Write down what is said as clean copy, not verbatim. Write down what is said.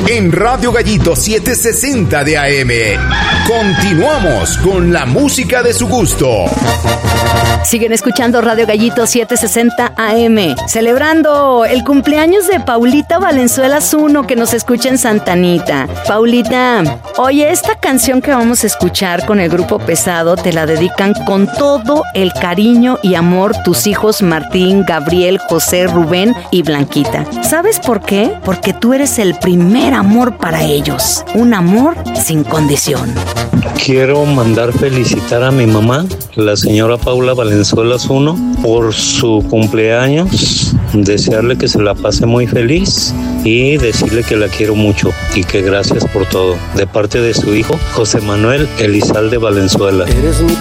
en Radio Gallito 760 de AM. Continuamos con la música de su gusto. Siguen escuchando Radio Gallito 760 AM, celebrando el cumpleaños de Paulita Valenzuelas 1, que nos escucha en Santa Anita. Paulita, oye, esta canción que vamos a escuchar con el Grupo Pesado te la dedican con todo el cariño y amor tus hijos Martín, Gabriel, José, Rubén y Blanquita. ¿Sabes por qué? Porque tú eres el primer amor para ellos, un amor sin condición. Quiero mandar felicitar a mi mamá, la señora Paula Valenzuelas 1, por su cumpleaños, desearle que se la pase muy feliz y decirle que la quiero mucho y que gracias por todo, de parte de su hijo José Manuel Elizalde Valenzuela.